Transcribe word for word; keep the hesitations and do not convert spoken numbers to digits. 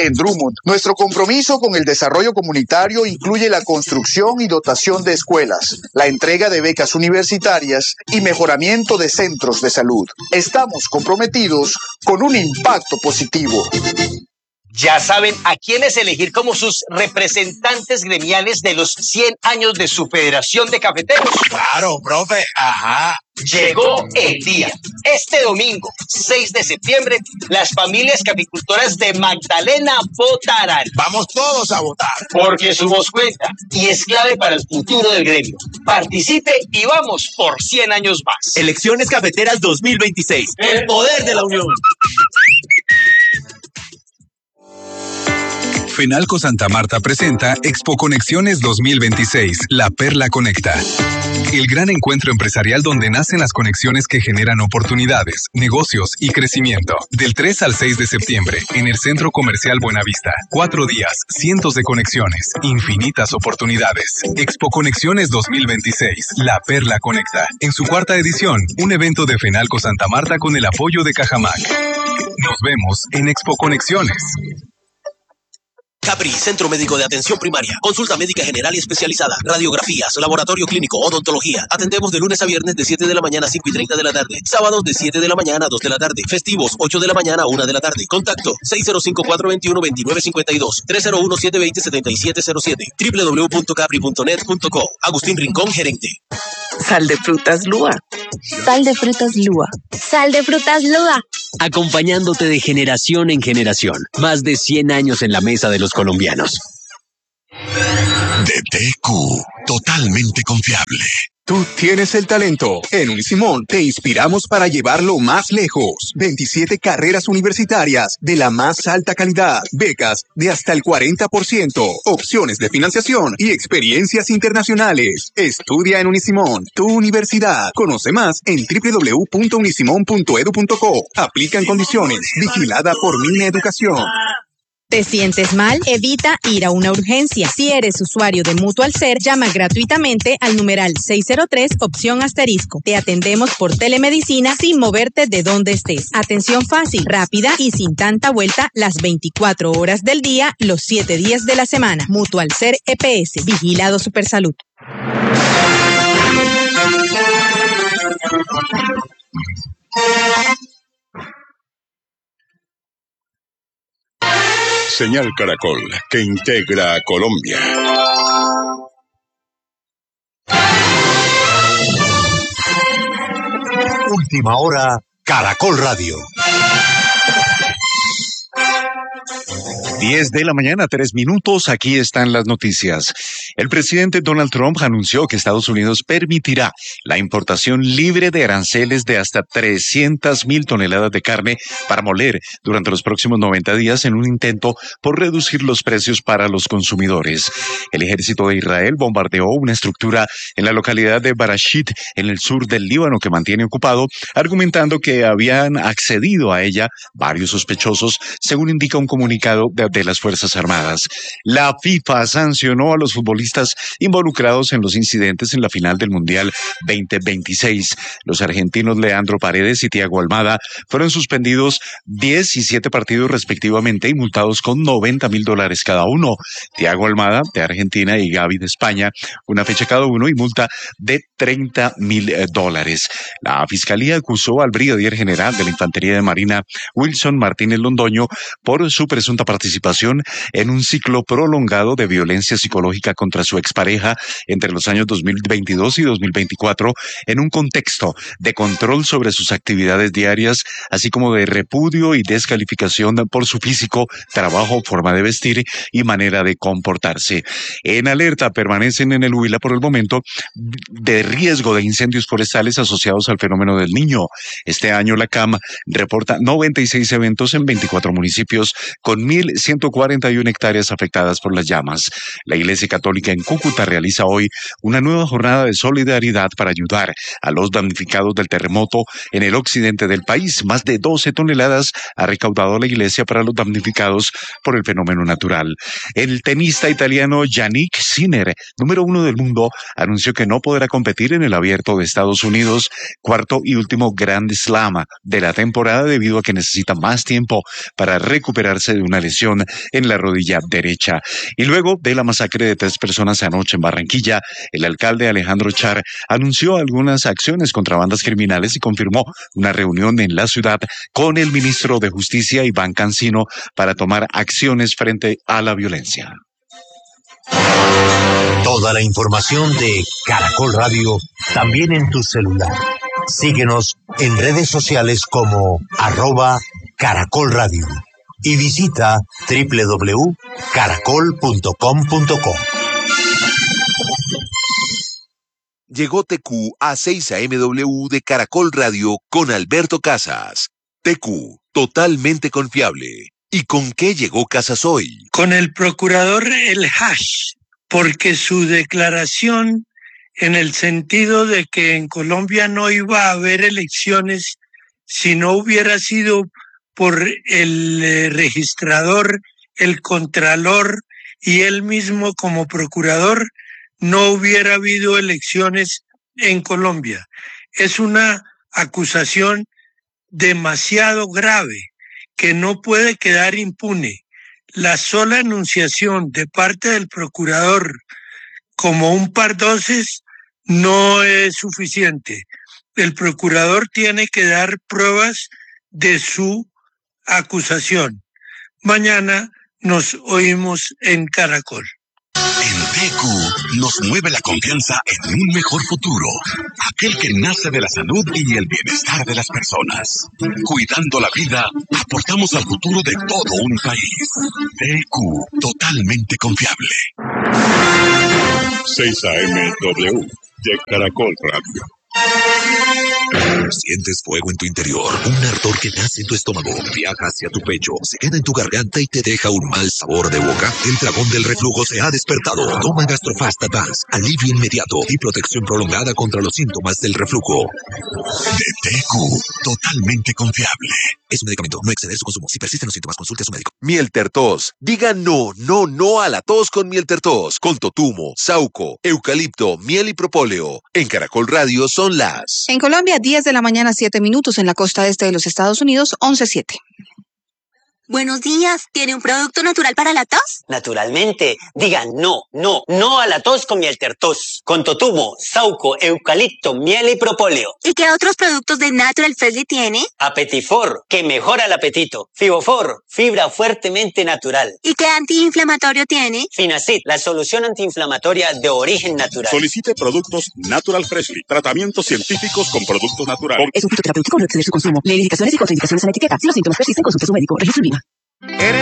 En Drummond, nuestro compromiso con el desarrollo comunitario incluye la construcción y dotación de escuelas, la entrega de becas universitarias y mejoramiento de centros de salud. Estamos comprometidos con un impacto positivo. Ya saben a quiénes elegir como sus representantes gremiales de los cien años de su Federación de Cafeteros. Claro, profe. Ajá. Llegó el día. Este domingo, seis de septiembre, las familias caficultoras de Magdalena votarán. Vamos todos a votar. Porque su voz cuenta y es clave para el futuro del gremio. Participe y vamos por cien años más. Elecciones Cafeteras dos mil veintiséis. El poder de la unión. Fenalco Santa Marta presenta Expo Conexiones dos mil veintiséis, La Perla Conecta. El gran encuentro empresarial donde nacen las conexiones que generan oportunidades, negocios y crecimiento. Del tres al seis de septiembre, en el Centro Comercial Buenavista. Cuatro días, cientos de conexiones, infinitas oportunidades. Expo Conexiones dos mil veintiséis, La Perla Conecta. En su cuarta edición, un evento de Fenalco Santa Marta con el apoyo de Cajamac. Nos vemos en Expo Conexiones. Capri, Centro Médico de Atención Primaria. Consulta médica general y especializada. Radiografías, laboratorio clínico, odontología. Atendemos de lunes a viernes de siete de la mañana a cinco y treinta de la tarde. Sábados de siete de la mañana a dos de la tarde. Festivos, ocho de la mañana a una de la tarde. Contacto seis cero cinco, cuatro dos uno, dos nueve cinco dos, tres cero uno, siete dos cero, siete siete cero siete, doble u doble u doble u punto capri punto net punto co. Agustín Rincón, gerente. Sal de frutas Lua. Sal de frutas Lua. Sal de frutas Lua. Acompañándote de generación en generación. Más de cien años en la mesa de los colombianos. D T Q, totalmente confiable. Tú tienes el talento. En Unisimón te inspiramos para llevarlo más lejos. veintisiete carreras universitarias de la más alta calidad, becas de hasta el cuarenta por ciento, opciones de financiación y experiencias internacionales. Estudia en Unisimón, tu universidad. Conoce más en doble u doble u doble u punto unisimón punto edu punto co. Aplican condiciones. Vigilada por Mine Educación. ¿Te sientes mal? Evita ir a una urgencia. Si eres usuario de Mutual Ser, llama gratuitamente al numeral seis cero tres, opción asterisco. Te atendemos por telemedicina sin moverte de donde estés. Atención fácil, rápida y sin tanta vuelta las veinticuatro horas del día, los siete días de la semana. Mutual Ser E P S, Vigilado Supersalud. Señal Caracol, que integra a Colombia. Última hora, Caracol Radio. diez de la mañana, tres minutos, aquí están las noticias. El presidente Donald Trump anunció que Estados Unidos permitirá la importación libre de aranceles de hasta trescientas mil toneladas de carne para moler durante los próximos noventa días en un intento por reducir los precios para los consumidores. El ejército de Israel bombardeó una estructura en la localidad de Barashit, en el sur del Líbano, que mantiene ocupado, argumentando que habían accedido a ella varios sospechosos, según indica un comunicado de, de las Fuerzas Armadas. La FIFA sancionó a los futbolistas involucrados en los incidentes en la final del Mundial veinte veintiséis. Los argentinos Leandro Paredes y Thiago Almada fueron suspendidos diez y siete partidos respectivamente y multados con noventa mil dólares cada uno. Thiago Almada de Argentina y Gavi de España, una fecha cada uno y multa de treinta mil dólares. La Fiscalía acusó al brigadier general de la Infantería de Marina, Wilson Martínez Londoño, por su presunta participación en un ciclo prolongado de violencia psicológica contra su expareja entre los años dos mil veintidós y dos mil veinticuatro, en un contexto de control sobre sus actividades diarias, así como de repudio y descalificación por su físico, trabajo, forma de vestir y manera de comportarse. En alerta permanecen en el Huila por el momento de riesgo de incendios forestales asociados al fenómeno del Niño. Este año la C A M reporta noventa y seis eventos en veinticuatro municipios con mil ciento cuarenta y una hectáreas afectadas por las llamas. La Iglesia Católica en Cúcuta realiza hoy una nueva jornada de solidaridad para ayudar a los damnificados del terremoto en el occidente del país. Más de doce toneladas ha recaudado la Iglesia para los damnificados por el fenómeno natural. El tenista italiano Yannick Sinner, número uno del mundo, anunció que no podrá competir en el Abierto de Estados Unidos, cuarto y último Grand Slam de la temporada, debido a que necesita más tiempo para recuperarse de una lesión lesión en la rodilla derecha. Y luego de la masacre de tres personas anoche en Barranquilla, el alcalde Alejandro Char anunció algunas acciones contra bandas criminales y confirmó una reunión en la ciudad con el ministro de Justicia, Iván Cancino, para tomar acciones frente a la violencia. Toda la información de Caracol Radio también en tu celular. Síguenos en redes sociales como arroba Caracol Radio y visita doble u doble u doble u punto caracol punto com punto co. Llegó T Q a seis A M W de Caracol Radio con Alberto Casas. T Q, totalmente confiable. ¿Y con qué llegó Casas hoy? Con el procurador El Hash, porque su declaración en el sentido de que en Colombia no iba a haber elecciones si no hubiera sido por el eh, registrador, el contralor y él mismo como procurador, no hubiera habido elecciones en Colombia. Es una acusación demasiado grave que no puede quedar impune. La sola enunciación de parte del procurador como un pardoces no es suficiente. El procurador tiene que dar pruebas de su acusación. Mañana nos oímos en Caracol. En T Q nos mueve la confianza en un mejor futuro, aquel que nace de la salud y el bienestar de las personas. Cuidando la vida, aportamos al futuro de todo un país. T Q, totalmente confiable. seis A M W de Caracol Radio. Sientes fuego en tu interior, un ardor que nace en tu estómago, viaja hacia tu pecho, se queda en tu garganta y te deja un mal sabor de boca. El dragón del reflujo se ha despertado. Toma Gastrofast Advance, alivio inmediato y protección prolongada contra los síntomas del reflujo. De T Q, totalmente confiable. Es un medicamento, no exceder su consumo. Si persisten los síntomas, consulte a su médico. Mieltertos. Diga no, no, no a la tos con Mieltertos. Con totumo, sauco, eucalipto, miel y propóleo. En Caracol Radio son las... En Colombia, diez de la mañana, siete minutos. En la costa este de los Estados Unidos, once siete. Buenos días. ¿Tiene un producto natural para la tos? Naturalmente. Digan no, no, no a la tos con Mieltertos. Con totumo, sauco, eucalipto, miel y propóleo. ¿Y qué otros productos de Natural Freshly tiene? Apetifor, que mejora el apetito. Fibofor, fibra fuertemente natural. ¿Y qué antiinflamatorio tiene? Finacid, la solución antiinflamatoria de origen natural. Solicite productos Natural Freshly. Tratamientos científicos con productos naturales. Es un fitoterapéutico, no exceder su consumo. Lee indicaciones y contraindicaciones en la etiqueta. Si los síntomas persisten, consulte a su médico. Registro Lima. Eres